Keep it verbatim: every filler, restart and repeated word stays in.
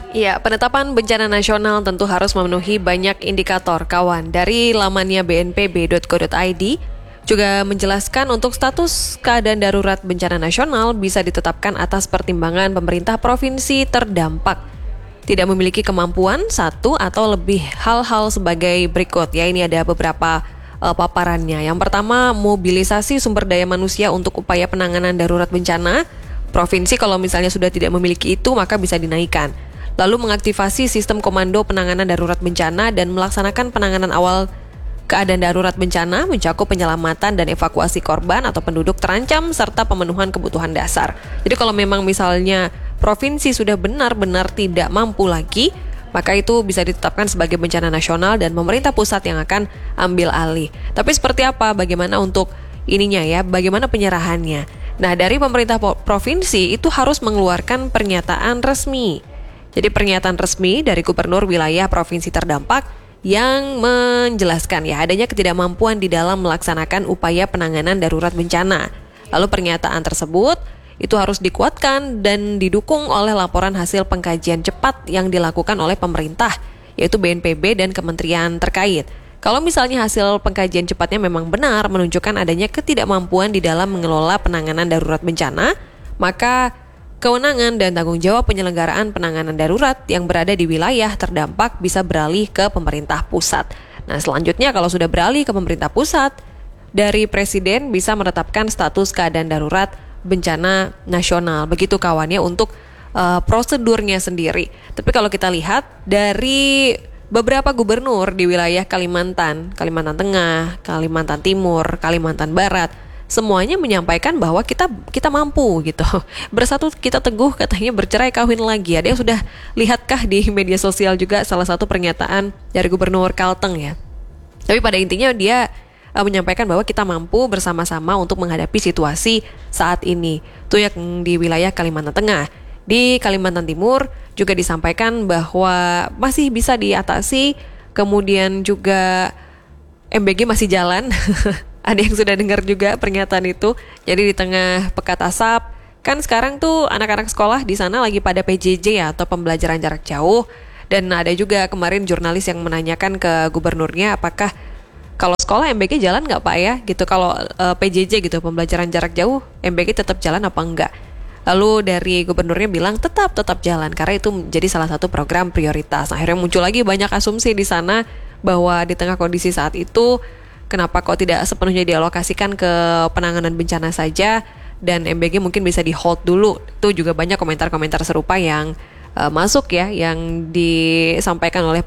Ya, penetapan bencana nasional tentu harus memenuhi banyak indikator, kawan. Dari lamannya b n p b dot co dot i d juga menjelaskan untuk status keadaan darurat bencana nasional bisa ditetapkan atas pertimbangan pemerintah provinsi terdampak. Tidak memiliki kemampuan satu atau lebih hal-hal sebagai berikut. Ya, ini ada beberapa uh, paparannya. Yang pertama, mobilisasi sumber daya manusia untuk upaya penanganan darurat bencana. Provinsi kalau misalnya sudah tidak memiliki itu, maka bisa dinaikkan. Lalu mengaktifasi sistem komando penanganan darurat bencana dan melaksanakan penanganan awal keadaan darurat bencana mencakup penyelamatan dan evakuasi korban atau penduduk terancam serta pemenuhan kebutuhan dasar. Jadi kalau memang misalnya provinsi sudah benar-benar tidak mampu lagi, maka itu bisa ditetapkan sebagai bencana nasional dan pemerintah pusat yang akan ambil alih. Tapi seperti apa? Bagaimana untuk ininya ya? Bagaimana penyerahannya? Nah, dari pemerintah provinsi itu harus mengeluarkan pernyataan resmi. Jadi pernyataan resmi dari gubernur wilayah provinsi terdampak yang menjelaskan ya adanya ketidakmampuan di dalam melaksanakan upaya penanganan darurat bencana. Lalu pernyataan tersebut itu harus dikuatkan dan didukung oleh laporan hasil pengkajian cepat yang dilakukan oleh pemerintah, yaitu B N P B dan kementerian terkait. Kalau misalnya hasil pengkajian cepatnya memang benar menunjukkan adanya ketidakmampuan di dalam mengelola penanganan darurat bencana, maka kewenangan dan tanggung jawab penyelenggaraan penanganan darurat yang berada di wilayah terdampak bisa beralih ke pemerintah pusat. Nah, selanjutnya kalau sudah beralih ke pemerintah pusat, dari Presiden bisa menetapkan status keadaan darurat bencana nasional. Begitu kawannya untuk uh, prosedurnya sendiri. Tapi kalau kita lihat dari beberapa gubernur di wilayah Kalimantan, Kalimantan Tengah, Kalimantan Timur, Kalimantan Barat, semuanya menyampaikan bahwa kita kita mampu gitu. Bersatu kita teguh katanya bercerai kawin lagi. Ada yang sudah lihatkah di media sosial juga salah satu pernyataan dari Gubernur Kalteng ya. Tapi pada intinya dia uh, menyampaikan bahwa kita mampu bersama-sama untuk menghadapi situasi saat ini. Itu yang di wilayah Kalimantan Tengah. Di Kalimantan Timur juga disampaikan bahwa masih bisa diatasi. Kemudian juga M B G masih jalan. Ada yang sudah dengar juga pernyataan itu. Jadi di tengah pekat asap, kan sekarang tuh anak-anak sekolah di sana lagi pada P J J ya, atau pembelajaran jarak jauh. Dan ada juga kemarin jurnalis yang menanyakan ke gubernurnya apakah kalau sekolah M B G jalan nggak Pak ya? Gitu kalau uh, P J J gitu pembelajaran jarak jauh M B G tetap jalan apa enggak? Lalu dari gubernurnya bilang tetap tetap jalan karena itu menjadi salah satu program prioritas. Akhirnya muncul lagi banyak asumsi di sana bahwa di tengah kondisi saat itu kenapa kok tidak sepenuhnya dialokasikan ke penanganan bencana saja dan M B G mungkin bisa di hold dulu. Itu juga banyak komentar-komentar serupa yang uh, masuk ya, yang disampaikan oleh